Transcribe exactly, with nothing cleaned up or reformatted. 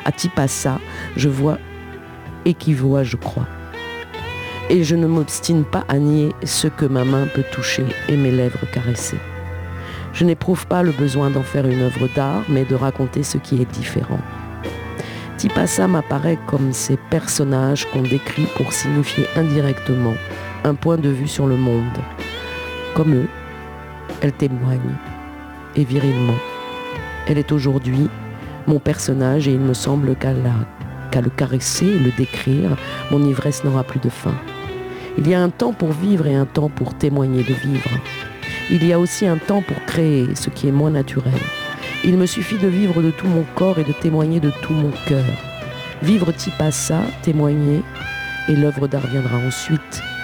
À Tipasa, je vois équivoit, je crois. Et je ne m'obstine pas à nier ce que ma main peut toucher et mes lèvres caresser. Je n'éprouve pas le besoin d'en faire une œuvre d'art, mais de raconter ce qui est différent. Tipasa m'apparaît comme ces personnages qu'on décrit pour signifier indirectement un point de vue sur le monde. Comme eux, elle témoigne, et virilement. Elle est aujourd'hui mon personnage et il me semble qu'à, la, qu'à le caresser et le décrire, mon ivresse n'aura plus de fin. Il y a un temps pour vivre et un temps pour témoigner de vivre. Il y a aussi un temps pour créer, ce qui est moins naturel. Il me suffit de vivre de tout mon corps et de témoigner de tout mon cœur. Vivre Tipasa, témoigner, et l'œuvre d'art viendra ensuite.